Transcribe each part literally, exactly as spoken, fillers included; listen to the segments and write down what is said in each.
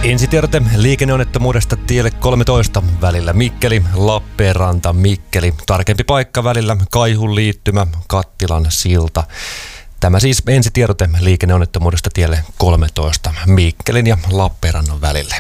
Ensitiedote liikenneonnettomuudesta tielle kolmetoista välillä Mikkeli, Lappeenranta, Mikkeli. Tarkempi paikka välillä Kaihun liittymä, Kattilan silta. Tämä siis ensitiedote liikenneonnettomuudesta tielle kolmetoista Mikkelin ja Lappeenrannan välille.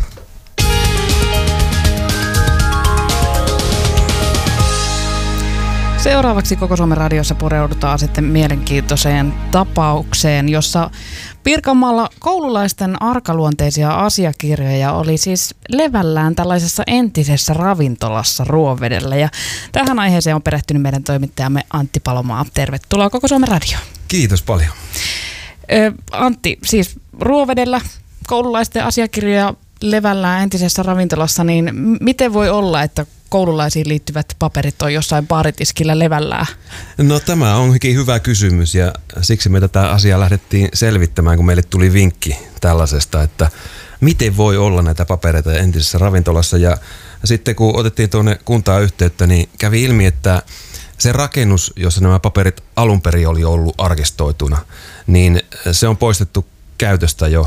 Seuraavaksi Koko Suomen radiossa pureudutaan sitten mielenkiintoiseen tapaukseen, jossa Pirkanmaalla koululaisten arkaluonteisia asiakirjoja oli siis levällään tällaisessa entisessä ravintolassa Ruovedellä. Ja tähän aiheeseen on perehtynyt meidän toimittajamme Antti Palomaa. Tervetuloa Koko Suomen radioon. Kiitos paljon. Ö, Antti, siis Ruovedellä koululaisten asiakirjoja levällään entisessä ravintolassa, niin miten voi olla, että koululaisiin liittyvät paperit on jossain baaritiskillä levällään? No tämä onkin hyvä kysymys ja siksi me tätä asiaa lähdettiin selvittämään, kun meille tuli vinkki tällaisesta, että miten voi olla näitä papereita entisessä ravintolassa. Ja sitten kun otettiin tuonne kuntaan yhteyttä, niin kävi ilmi, että se rakennus, jossa nämä paperit alun perin oli ollut arkistoituna, niin se on poistettu käytöstä jo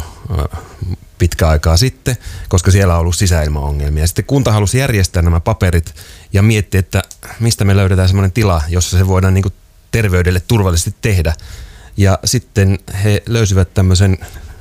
pitkä aikaa sitten, koska siellä on ollut sisäilmaongelmia. Sitten kunta halusi järjestää nämä paperit ja miettiä, että mistä me löydetään semmoinen tila, jossa se voidaan niin kuin terveydelle turvallisesti tehdä. Ja sitten he löysivät tämmöisen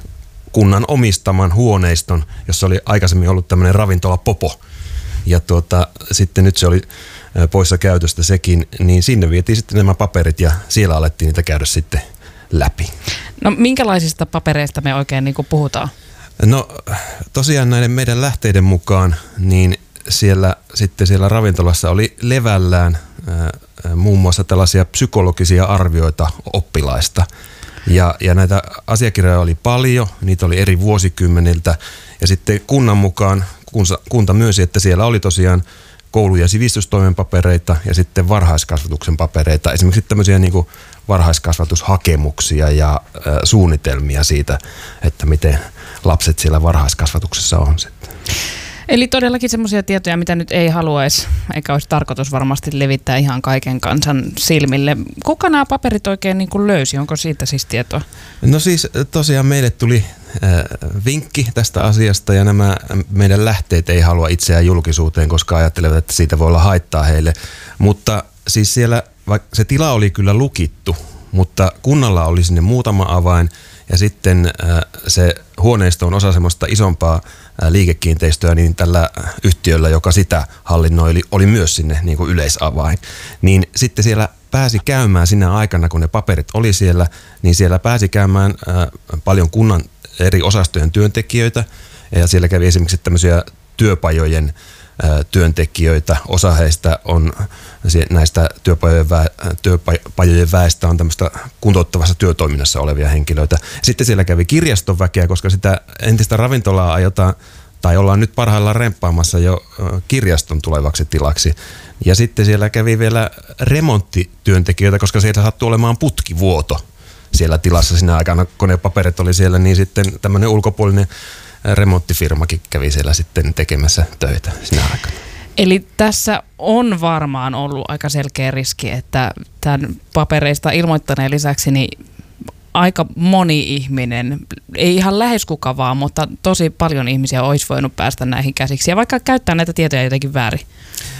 kunnan omistaman huoneiston, jossa oli aikaisemmin ollut tämmöinen ravintola Popo. Ja tuota, sitten nyt se oli poissa käytöstä sekin, niin sinne vietiin sitten nämä paperit ja siellä alettiin niitä käydä sitten läpi. No minkälaisista papereista me oikein niin kuin puhutaan? No tosiaan näiden meidän lähteiden mukaan, niin siellä sitten siellä ravintolassa oli levällään ää, muun muassa tällaisia psykologisia arvioita oppilaista. Ja, ja näitä asiakirjoja oli paljon, niitä oli eri vuosikymmeniltä. Ja sitten kunnan mukaan kunsa, kunta myönsi, että siellä oli tosiaan koulu- ja sivistystoimen papereita ja sitten varhaiskasvatuksen papereita. Esimerkiksi tämmöisiä niin kuin varhaiskasvatushakemuksia ja ä, suunnitelmia siitä, että miten lapset siellä varhaiskasvatuksessa on sitten. Eli todellakin semmoisia tietoja, mitä nyt ei haluaisi, eikä olisi tarkoitus varmasti levittää ihan kaiken kansan silmille. Kuka nämä paperit oikein niin kuin löysi? Onko siitä siis tietoa? No siis tosiaan meille tuli äh, vinkki tästä asiasta ja nämä meidän lähteet ei halua itseään julkisuuteen, koska ajattelevat, että siitä voi olla haittaa heille. Mutta siis siellä, vaikka se tila oli kyllä lukittu, mutta kunnalla oli sinne muutama avain. Ja sitten äh, se huoneisto on osa semmoista isompaa äh, liikekiinteistöä, niin tällä yhtiöllä, joka sitä hallinnoi, oli, oli myös sinne niin kuin yleisavain. Niin sitten siellä pääsi käymään sinä aikana, kun ne paperit oli siellä, niin siellä pääsi käymään äh, paljon kunnan eri osastojen työntekijöitä. Ja siellä kävi esimerkiksi tämmöisiä työpajojen työntekijöitä. Osa heistä on näistä työpajojen, vä, työpajojen väestä on tämmöistä kuntouttavassa työtoiminnassa olevia henkilöitä. Sitten siellä kävi kirjaston väkeä, koska sitä entistä ravintolaa aiotaan tai ollaan nyt parhaillaan remppaamassa jo kirjaston tulevaksi tilaksi. Ja sitten siellä kävi vielä remonttityöntekijöitä, koska siellä sattui olemaan putkivuoto siellä tilassa siinä aikana, kun ne paperit oli siellä, niin sitten tämmöinen ulkopuolinen remonttifirmakin kävi siellä sitten tekemässä töitä sinä aikana. Eli tässä on varmaan ollut aika selkeä riski, että tämän papereista ilmoittaneen lisäksi niin aika moni ihminen, ei ihan lähes kuka vaan, mutta tosi paljon ihmisiä olisi voinut päästä näihin käsiksi ja vaikka käyttää näitä tietoja jotenkin väärin.